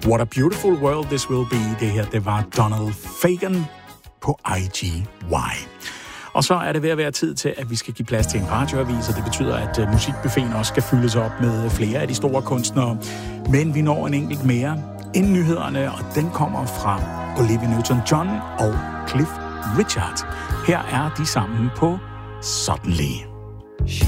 What a beautiful world this will be. Det her, det var Donald Fagen på IGY. Og så er det ved at være tid til, at vi skal give plads til en radioavis, og det betyder, at musikbuffeten også skal fyldes op med flere af de store kunstnere. Men vi når en enkelt mere inden nyhederne, og den kommer fra Olivia Newton-John og Cliff Richard. Her er de sammen på Suddenly.